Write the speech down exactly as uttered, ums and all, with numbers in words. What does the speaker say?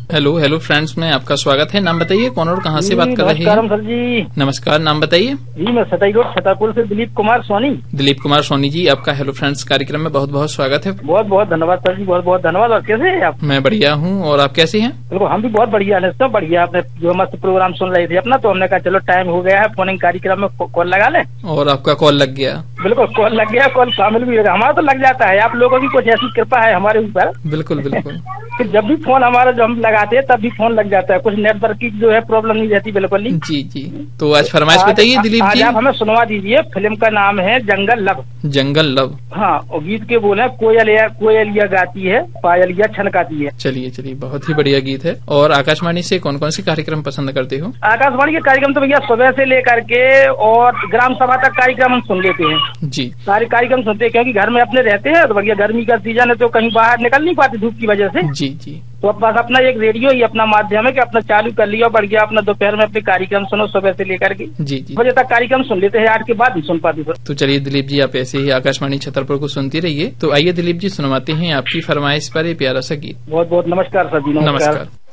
Hello hello friends में आपका स्वागत है। नाम बताइए, कौन और कहाँ से बात कर रहे हैं? नमस्कार सर जी। नमस्कार, नाम बताइए। जी मैं सताई रोड छतरपुर से दिलीप कुमार सोनी। दिलीप कुमार सोनी जी, आपका हेलो फ्रेंड्स कार्यक्रम में बहुत बहुत स्वागत है। बहुत बहुत धन्यवाद सर जी, बहुत बहुत धन्यवाद। और कैसे हैं आप? मैं बढ़िया हूँ, और आप कैसे हैं? बिल्कुल हम भी बहुत बढ़िया है। सब बढ़िया। आपने जो मस्त प्रोग्राम सुन रहे थे अपना, तो हमने कहा चलो टाइम हो गया है, फोनिंग कार्यक्रम में कॉल लगा ले। और आपका कॉल लग गया? बिल्कुल कॉल लग गया, कॉल शामिल भी हो गया। हमारा तो लग जाता है, आप लोगों की कुछ ऐसी कृपा है हमारे ऊपर। बिल्कुल बिल्कुल। कि जब भी फोन हमारा जो हम लगाते हैं तब भी फोन लग जाता है। कुछ नेटवर्क की जो है प्रॉब्लम नहीं रहती बिल्कुल नहीं। जी जी, तो आज फरमाइश बताइए दिलीप जी। आज आप हमें सुनवा दीजिए। फिल्म का नाम है जंगल लव। जंगल लव। हाँ, और गीत के बोले कोयलिया कोयलिया गाती है, पायलिया छनकाती है। चलिए चलिए, बहुत ही बढ़िया गीत है। और आकाशवाणी से कौन कौन से कार्यक्रम पसंद करते हो? आकाशवाणी के कार्यक्रम तो भैया सुबह से लेकर के और ग्राम सभा तक कार्यक्रम हम सुन लेते हैं जी। सारे कार्यक्रम सुनते हैं, क्योंकि घर में अपने रहते हैं। तो भैया गर्मी का सीजन है तो कहीं बाहर निकल नहीं पाते धूप की वजह से। जी जी, तो बस अपना एक रेडियो ही अपना माध्यम है कि अपना चालू कर लिया, बढ़ गया अपना दोपहर में अपने कार्यक्रम सुनो सुबह से लेकर के जी जी बजे तक कार्यक्रम सुन लेते हैं। आठ के बाद नहीं सुन पाते सर। तो चलिए दिलीप जी, आप ऐसे ही आकाशवाणी छतरपुर को सुनती रहिए। तो आइए दिलीप जी, सुनवाते हैं आपकी फरमाइश पर ये प्यारा सा गीत। बहुत बहुत नमस्कार सर जी। नमस्कार।